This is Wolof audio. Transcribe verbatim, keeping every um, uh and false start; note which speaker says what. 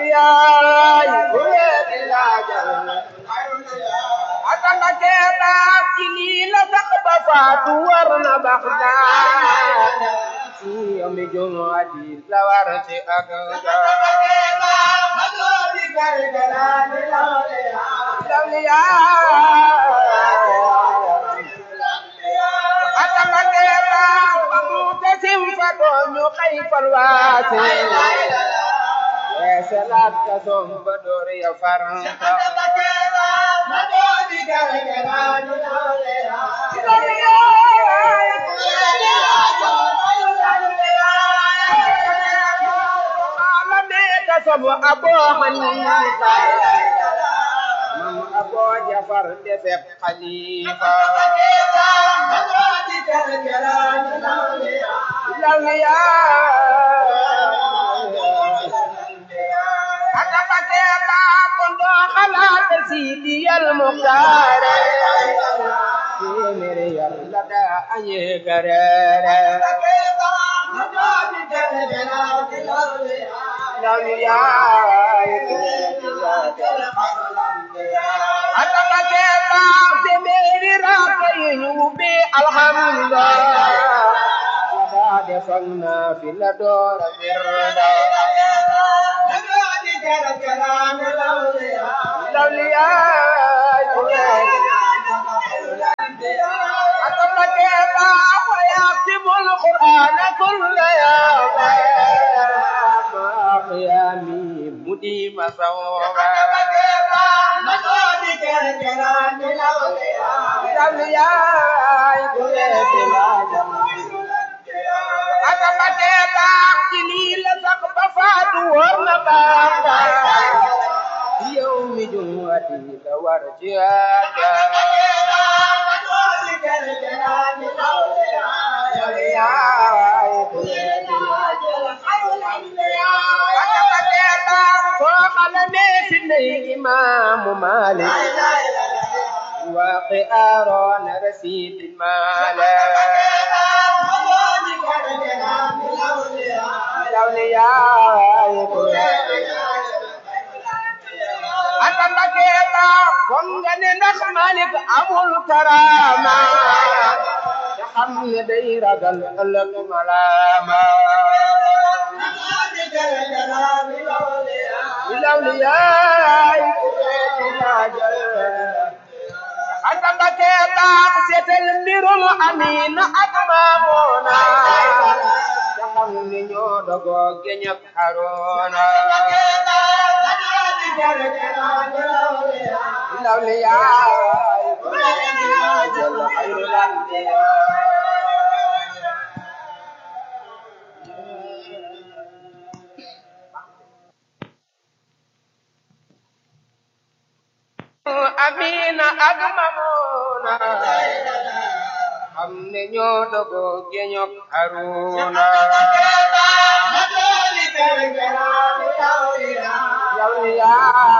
Speaker 1: yaay kuréel laa jël ataka keeba ci lii la sax ba faatu war na bax daal ci yomi jumaati la war ci ak ataka keeba ba mu tasim fa dooñu xay falwaase Salat ka somba dori ya faranta Abu Hanifa Mam Abu Jafar defep Khalifa Lawliya Atabakeba kondo khalat Sidi al-Mukhtar Mere yalla da aye garere Lawliya Atabakeba temeri rakayin ubi alhamdulillah Wada defagna fil dora birda Lawliya Atabakeba wa yaktibul Qur'an kulla yawm qiyami mudi masawaba Lawliya Atabakeba kini la sax ba faatu war na baaxa yawmi jumu'ati la war ci aaja Atabakeba foo xalame fi nay imaamu Maalik wa qi'aaroon rasiid Maalik Lawliya Atabakeba konga ne ndax Malik amul karama te xam ne day ragal ëllëg malama Lawliya Atabakeba seetal mbirum Amin ak Maamuna te xam ne ñoo dogo geñ ak Haroona Lawliya jalla khayrul anbiya Amina ak Mamuna xam ne ñoo dogo geñ ak Haroona Lawliya